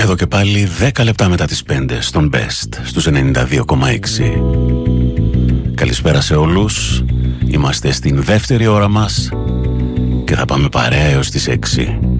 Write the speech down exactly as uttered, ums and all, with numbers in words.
Εδώ και πάλι δέκα λεπτά μετά τις πέντε στον Best στους ενενήντα δύο κόμμα έξι. Καλησπέρα σε όλους. Είμαστε στην δεύτερη ώρα μας και θα πάμε παρέα έως τις έξι.